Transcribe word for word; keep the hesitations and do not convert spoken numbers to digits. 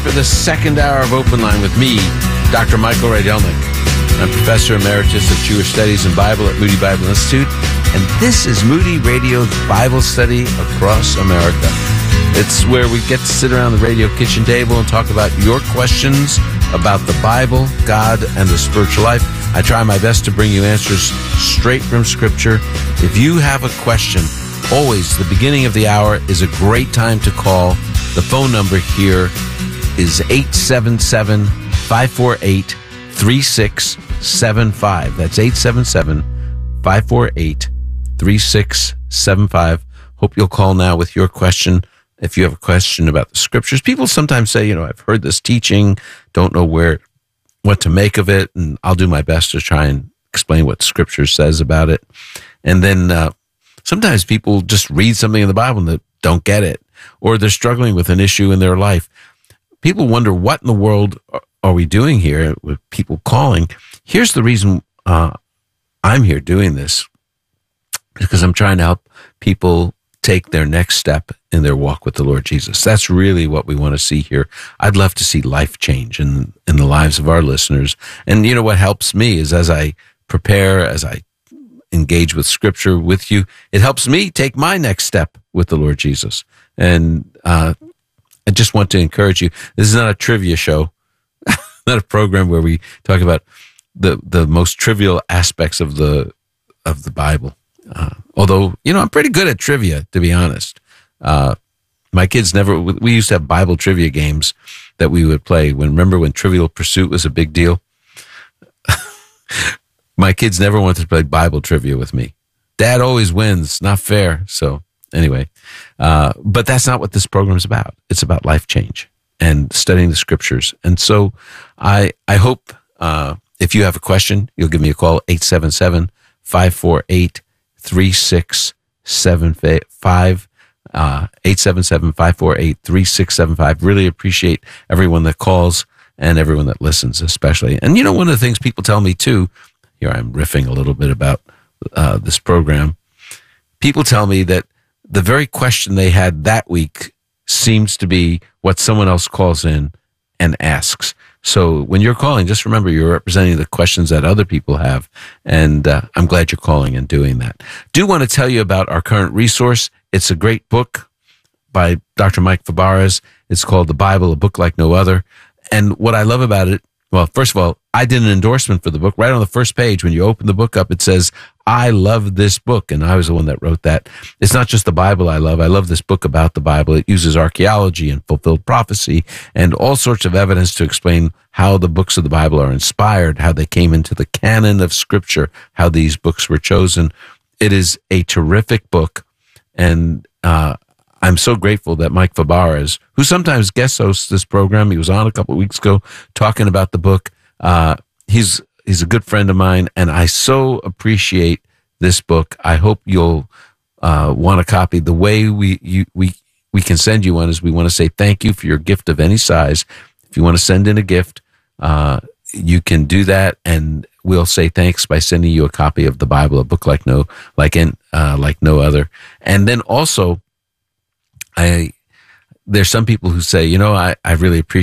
for the second hour of Open Line with me, Doctor Michael Rydelnik. I'm Professor Emeritus of Jewish Studies and Bible at Moody Bible Institute, and this is Moody Radio's Bible Study Across America. It's where we get to sit around the radio kitchen table and talk about your questions about the Bible, God, and the spiritual life. I try my best to bring you answers straight from Scripture. If you have a question, always the beginning of the hour is a great time to call. The phone number here is eight seven seven, five four eight, three six seven five. That's eight seven seven, five four eight, three six seven five. Hope you'll call now with your question. If you have a question about the Scriptures, people sometimes say, you know, I've heard this teaching, don't know where, what to make of it, and I'll do my best to try and explain what Scripture says about it. And then uh, sometimes people just read something in the Bible and they don't get it, or they're struggling with an issue in their life. People wonder, what in the world are we doing here with people calling? Here's the reason uh, I'm here doing this, because I'm trying to help people take their next step in their walk with the Lord Jesus. That's really what we want to see here. I'd love to see life change in, in the lives of our listeners. And you know what helps me is, as I prepare, as I engage with Scripture with you, it helps me take my next step with the Lord Jesus. And uh, I just want to encourage you. This is not a trivia show, not a program where we talk about the the most trivial aspects of the of the Bible. Uh, although, you know, I'm pretty good at trivia, to be honest. Uh, my kids never, we used to have Bible trivia games that we would play. When Remember when Trivial Pursuit was a big deal? My kids never wanted to play Bible trivia with me. Dad always wins, not fair. So anyway, uh, but that's not what this program is about. It's about life change and studying the Scriptures. And so I, I hope uh, if you have a question, you'll give me a call, eight seven seven, five four eight, three six seven five, uh, eight seven seven, five four eight, three six seven five. Really appreciate everyone that calls and everyone that listens, especially. And you know, one of the things people tell me too, here I'm riffing a little bit about uh, this program. People tell me that the very question they had that week seems to be what someone else calls in and asks. So when you're calling, just remember you're representing the questions that other people have, and uh, I'm glad you're calling and doing that. Do want to tell you about our current resource. It's a great book by Doctor Mike Fabarez. It's called The Bible, A Book Like No Other. And what I love about it, well, first of all, I did an endorsement for the book. Right on the first page, when you open the book up, it says, I love this book, and I was the one that wrote that. It's not just the Bible I love. I love this book about the Bible. It uses archaeology and fulfilled prophecy and all sorts of evidence to explain how the books of the Bible are inspired, how they came into the canon of Scripture, how these books were chosen. It is a terrific book, and uh, I'm so grateful that Mike Fabarez, who sometimes guest hosts this program, he was on a couple of weeks ago talking about the book. Uh, he's He's a good friend of mine, and I so appreciate this book. I hope you'll uh, want a copy. The way we you, we we can send you one is we want to say thank you for your gift of any size. If you want to send in a gift, uh, you can do that, and we'll say thanks by sending you a copy of the Bible, a book like no like in uh, like no other. And then also, I there's some people who say, you know, I I really appreciate